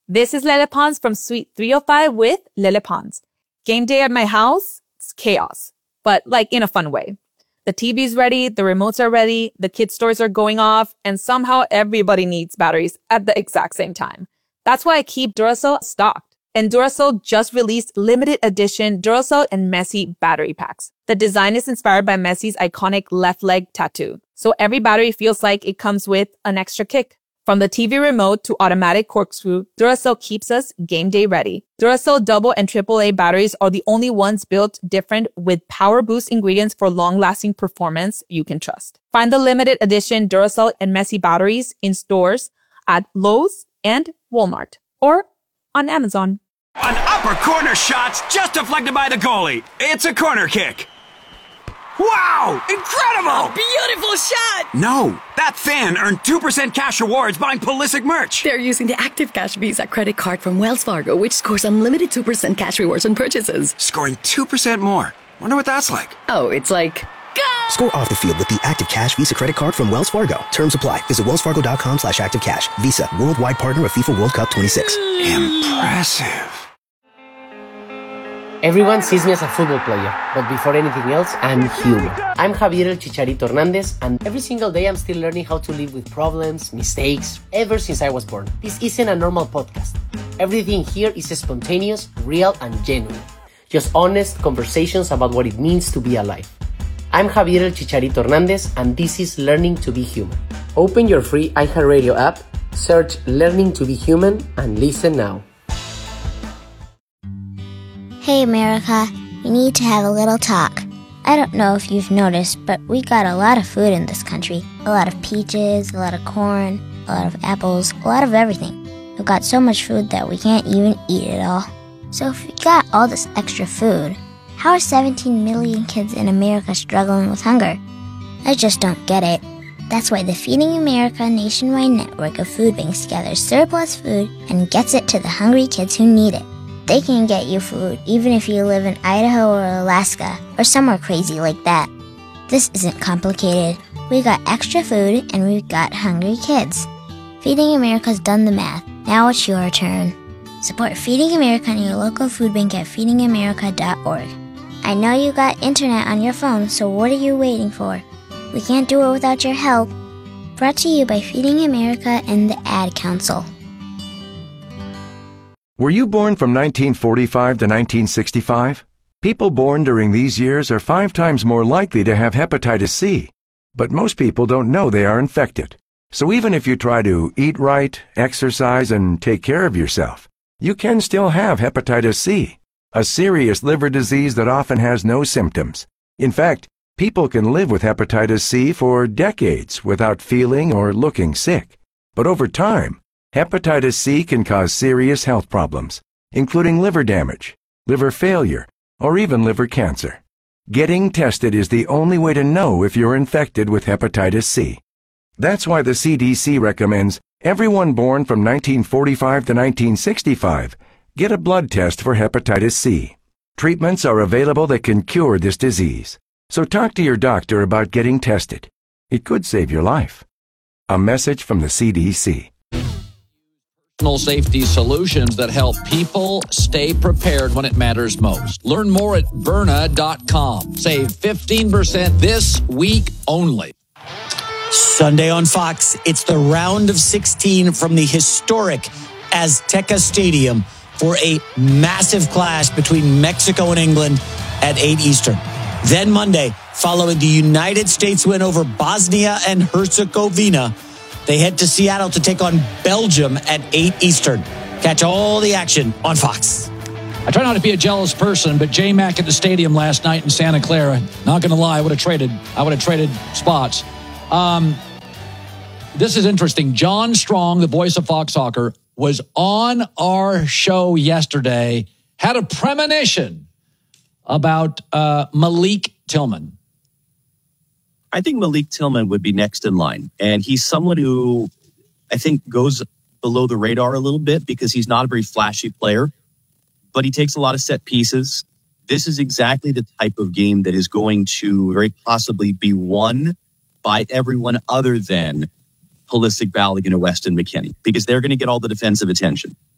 This is Lele Pons from Suite 305 with Lele Pons. Game day at my house, it's chaos, but like in a fun way. The TV's ready, the remotes are ready, the kids' stores are going off, and somehow everybody needs batteries at the exact same time. That's why I keep Duracell stocked. And Duracell just released limited edition Duracell and Messi battery packs. The design is inspired by Messi's iconic left leg tattoo. So every battery feels like it comes with an extra kick. From the TV remote to automatic corkscrew, Duracell keeps us game day ready. Duracell double and triple A batteries are the only ones built different with power boost ingredients for long-lasting performance you can trust. Find the limited edition Duracell and Messi batteries in stores at Lowe's and Walmart or on Amazon. An upper corner shot's just deflected by the goalie. It's a corner kick. Wow! Incredible! A beautiful shot! No, that fan earned 2% cash rewards buying Pulisic merch. They're using the Active Cash Visa credit card from Wells Fargo, which scores unlimited 2% cash rewards on purchases. Scoring 2% more. Wonder what that's like. Oh, it's like... Go! Score off the field with the Active Cash Visa credit card from Wells Fargo. Terms apply. Visit wellsfargo.com/activecash. Visa, worldwide partner of FIFA World Cup 26. Impressive. Everyone sees me as a football player, but before anything else, I'm human. I'm Javier El Chicharito Hernandez, and every single day I'm still learning how to live with problems, mistakes, ever since I was born. This isn't a normal podcast. Everything here is spontaneous, real, and genuine. Just honest conversations about what it means to be alive. I'm Javier El Chicharito Hernandez, and this is Learning to be Human. Open your free iHeartRadio app, search Learning to be Human, and listen now. Hey America, we need to have a little talk. I don't know if you've noticed, but we got a lot of food in this country. A lot of peaches, a lot of corn, a lot of apples, a lot of everything. We've got so much food that we can't even eat it all. So if we got all this extra food, how are 17 million kids in America struggling with hunger? I just don't get it. That's why the Feeding America nationwide network of food banks gathers surplus food and gets it to the hungry kids who need it. They can get you food even if you live in Idaho or Alaska or somewhere crazy like that. This isn't complicated. We got extra food and we've got hungry kids. Feeding America's done the math. Now it's your turn. Support Feeding America and your local food bank at feedingamerica.org. I know you got internet on your phone, so what are you waiting for? We can't do it without your help. Brought to you by Feeding America and the Ad Council. Were you born from 1945 to 1965? People born during these years are 5 times more likely to have hepatitis C. But most people don't know they are infected. So even if you try to eat right, exercise, and take care of yourself, you can still have hepatitis C, a serious liver disease that often has no symptoms. In fact, people can live with hepatitis C for decades without feeling or looking sick. But over time, hepatitis C can cause serious health problems, including liver damage, liver failure, or even liver cancer. Getting tested is the only way to know if you're infected with hepatitis C. That's why the CDC recommends everyone born from 1945 to 1965 get a blood test for hepatitis C. Treatments are available that can cure this disease. So talk to your doctor about getting tested. It could save your life. A message from the CDC. Personal safety solutions that help people stay prepared when it matters most. Learn more at Byrna.com. Save 15% this week only. Sunday on Fox, it's the round of 16 from the historic Azteca Stadium for a massive clash between Mexico and England at 8 Eastern. Then Monday, following the United States win over Bosnia and Herzegovina, they head to Seattle to take on Belgium at 8 Eastern. Catch all the action on Fox. I try not to be a jealous person, but J-Mac at the stadium last night in Santa Clara, not going to lie, I would have traded spots. This is interesting. John Strong, the voice of Fox Soccer, was on our show yesterday, had a premonition about Malik Tillman. I think Malik Tillman would be next in line. And he's someone who I think goes below the radar a little bit because he's not a very flashy player, but he takes a lot of set pieces. This is exactly the type of game that is going to very possibly be won by everyone other than Pulisic, Balogun, and Weston McKennie, because they're going to get all the defensive attention.